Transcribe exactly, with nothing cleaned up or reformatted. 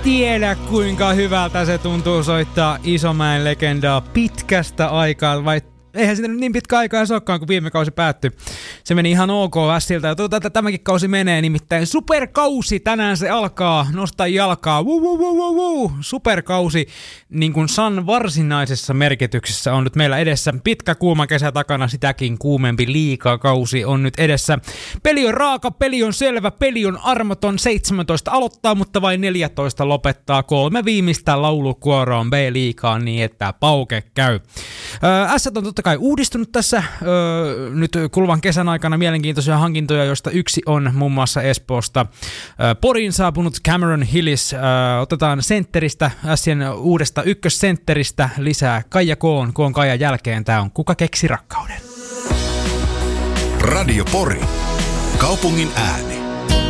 tiedä kuinka hyvältä se tuntuu soittaa Isomäen legendaa pitkästä aikaa, vai eihän sitä niin pitkä aikaa se olekaan, kun viime kausi päättyi. Se meni ihan ok Siltä. Ja tuota, tämäkin kausi menee, nimittäin superkausi. Tänään se alkaa. Nosta jalkaa. Wuu, wuu, wuu, wuu, wuu. Superkausi, niin kuin San varsinaisessa merkityksessä on nyt meillä edessä. Pitkä kuuma kesä takana, sitäkin kuumempi liigakausi on nyt edessä. Peli on raaka, peli on selvä, peli on armoton. seitsemäntoista aloittaa, mutta vain neljätoista lopettaa. Kolme viimeistä laulukuoroa on B-liigaan niin, että pauke käy. Ässät on totta kai uudistunut tässä öö, nyt kuluvan kesän aikana mielenkiintoisia hankintoja, joista yksi on muun muassa Espoosta öö, Poriin saapunut Cameron Hillis. Öö, otetaan sentteristä, Ässien uudesta ykkössentteristä lisää Kaija Koon. Koon Kaijan jälkeen tää on Kuka keksi rakkauden? Radio Pori. Kaupungin ääni.